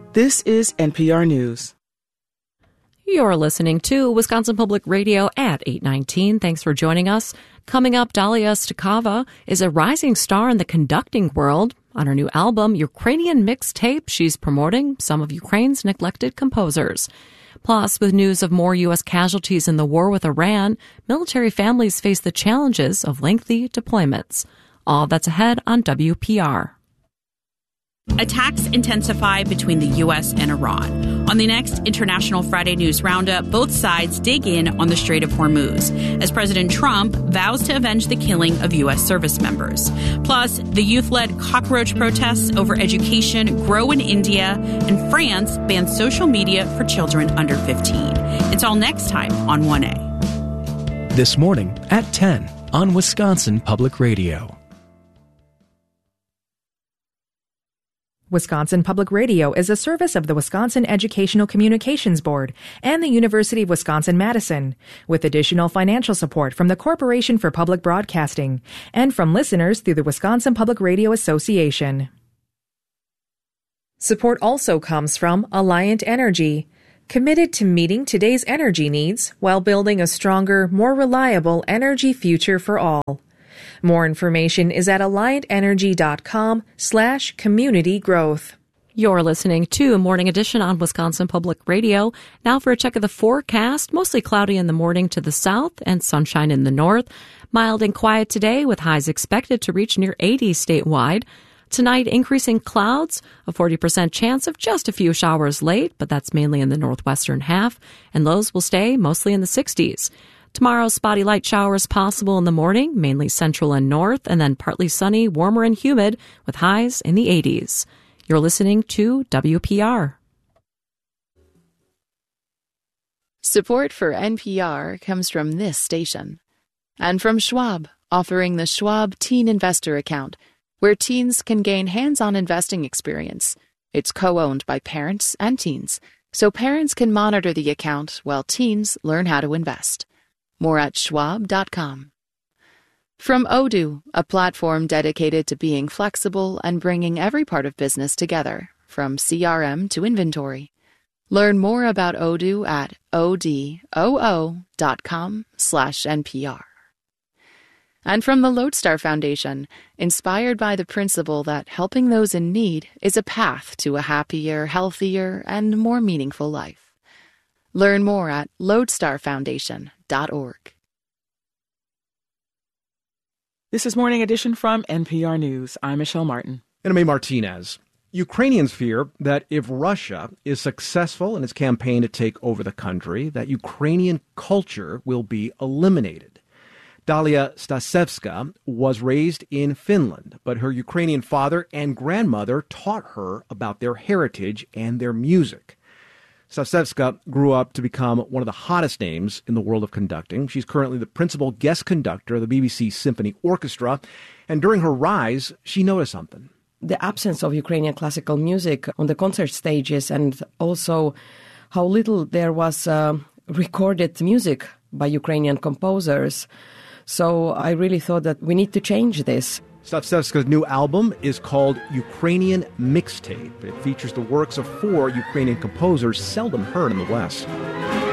This is NPR News. You're listening to Wisconsin Public Radio at 8:19. Thanks for joining us. Coming up, Dalia Stakova is a rising star in the conducting world. On her new album, Ukrainian Mixtape, she's promoting some of Ukraine's neglected composers. Plus, with news of more U.S. casualties in the war with Iran, military families face the challenges of lengthy deployments. All that's ahead on WPR. Attacks intensify between the U.S. and Iran. On the next International Friday News Roundup, both sides dig in on the Strait of Hormuz as President Trump vows to avenge the killing of U.S. service members. Plus, the youth-led cockroach protests over education grow in India, and France bans social media for children under 15. It's all next time on 1A. This morning at 10 on Wisconsin Public Radio. Wisconsin Public Radio is a service of the Wisconsin Educational Communications Board and the University of Wisconsin-Madison, with additional financial support from the Corporation for Public Broadcasting and from listeners through the Wisconsin Public Radio Association. Support also comes from Alliant Energy, committed to meeting today's energy needs while building a stronger, more reliable energy future for all. More information is at alliantenergy.com/community growth. You're listening to Morning Edition on Wisconsin Public Radio. Now for a check of the forecast. Mostly cloudy in the morning to the south and sunshine in the north. Mild and quiet today with highs expected to reach near 80 statewide. Tonight, increasing clouds, a 40% chance of just a few showers late, but that's mainly in the northwestern half, and lows will stay mostly in the 60s. Tomorrow, spotty light showers possible in the morning, mainly central and north, and then partly sunny, warmer and humid, with highs in the 80s. You're listening to WPR. Support for NPR comes from this station. And from Schwab, offering the Schwab Teen Investor Account, where teens can gain hands-on investing experience. It's co-owned by parents and teens, so parents can monitor the account while teens learn how to invest. More at schwab.com. From Odoo, a platform dedicated to being flexible and bringing every part of business together, from CRM to inventory. Learn more about Odoo at odoo.com/NPR. And from the Lodestar Foundation, inspired by the principle that helping those in need is a path to a happier, healthier, and more meaningful life. Learn more at lodestarfoundation.org. This is Morning Edition from NPR News. I'm Michelle Martin. And I'm A. Martinez. Ukrainians fear that if Russia is successful in its campaign to take over the country, that Ukrainian culture will be eliminated. Dalia Stasevska was raised in Finland, but her Ukrainian father and grandmother taught her about their heritage and their music. Stasevska grew up to become one of the hottest names in the world of conducting. She's currently the principal guest conductor of the BBC Symphony Orchestra, and during her rise, she noticed something. The absence of Ukrainian classical music on the concert stages, and also how little there was recorded music by Ukrainian composers. So I really thought that we need to change this. Stasevska's new album is called Ukrainian Mixtape. It features the works of 4 Ukrainian composers seldom heard in the West.